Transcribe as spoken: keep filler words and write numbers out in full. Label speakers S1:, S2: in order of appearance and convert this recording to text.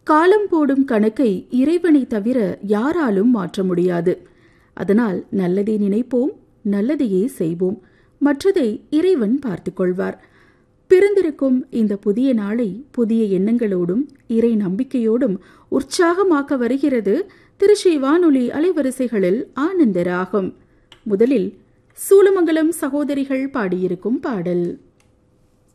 S1: காலம் போடும் கணக்கை இறைவனை தவிர யாராலும் மாற்ற முடியாது. அதனால் நல்லதை நினைப்போம், நல்லதையே செய்வோம், மற்றதை இறைவன் பார்த்து கொள்வார். பிறந்திருக்கும் இந்த புதிய நாளை புதிய எண்ணங்களோடும் இறை நம்பிக்கையோடும் உற்சாகமாக்க வருகிறது திருச்சி வானொலி அலைவரிசைகளில் ஆனந்த ராகம். முதலில் சூலமங்கலம் சகோதரிகள் பாடியிருக்கும் பாடல்.